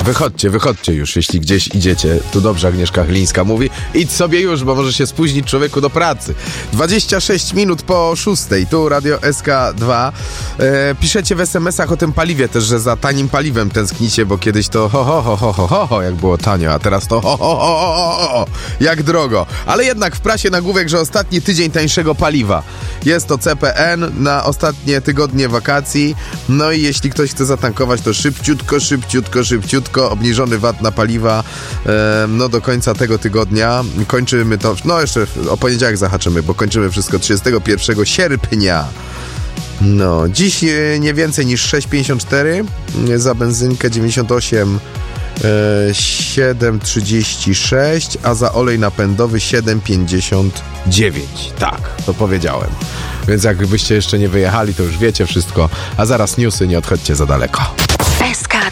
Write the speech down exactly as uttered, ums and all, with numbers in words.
Wychodźcie, wychodźcie już, jeśli gdzieś idziecie. Tu dobrze Agnieszka Chylińska mówi. Idź sobie już, bo może się spóźnić człowieku do pracy. dwadzieścia sześć minut po szóstej. Tu Radio S K dwa. E, piszecie w es em esach o tym paliwie też, że za tanim paliwem tęsknicie, bo kiedyś to ho ho ho ho ho ho, ho jak było tanio, a teraz to ho ho ho ho ho, ho jak drogo. Ale jednak w prasie nagłówek, że ostatni tydzień tańszego paliwa. Jest to C P N na ostatnie tygodnie wakacji. No i jeśli ktoś chce zatankować, to szybciutko, szybciutko, szybciutko. Obniżony V A T na paliwa e, no do końca tego tygodnia. Kończymy to, no jeszcze o poniedziałek zahaczymy, bo kończymy wszystko trzydziestego pierwszego sierpnia. No, dziś nie więcej niż sześć pięćdziesiąt cztery za benzynkę, dziewięćdziesiąt osiem siedem trzydzieści sześć, a za olej napędowy siedem pięćdziesiąt dziewięć. Tak, to powiedziałem. Więc jakbyście jeszcze nie wyjechali, to już wiecie wszystko. A zaraz newsy, nie odchodźcie za daleko. S K